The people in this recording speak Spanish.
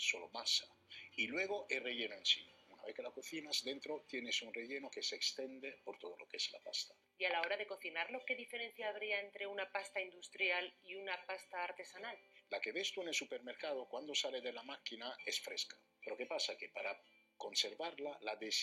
solo masa. Y luego el relleno en sí. Una vez que la cocinas, dentro tienes un relleno que se extiende por todo lo que es la pasta. Y a la hora de cocinarlo, ¿qué diferencia habría entre una pasta industrial y una pasta artesanal? La que ves tú en el supermercado cuando sale de la máquina es fresca. Pero ¿qué pasa? Que para conservarla la